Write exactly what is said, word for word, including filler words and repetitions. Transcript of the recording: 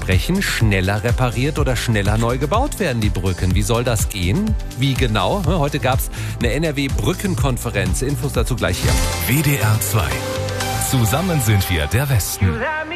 versprechen, schneller repariert oder schneller neu gebaut werden, die Brücken. Wie soll das gehen? Wie genau? Heute gab es eine N R W-Brückenkonferenz. Infos dazu gleich hier. W D R zwei. Zusammen sind wir der Westen.